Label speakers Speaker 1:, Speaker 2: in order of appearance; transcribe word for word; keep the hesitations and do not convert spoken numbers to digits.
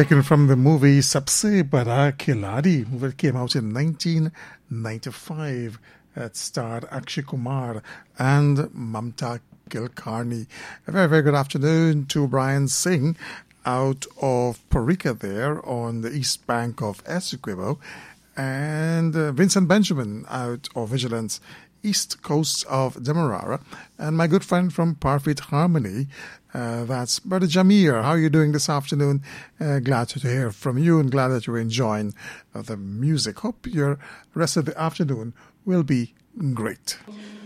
Speaker 1: taken from the movie Sabse Bada Khiladi, movie that came out in nineteen ninety-five. It starred Akshay Kumar and Mamta Kulkarni. A very, very good afternoon to Brian Singh out of Parika there on the east bank of Essequibo, and uh, Vincent Benjamin out of Vigilance, east coast of Demerara, and my good friend from Parfit Harmony, uh, that's Brother Jamir. How are you doing this afternoon? Uh, glad to hear from you and glad that you're enjoying uh, the music. Hope your rest of the afternoon will be great.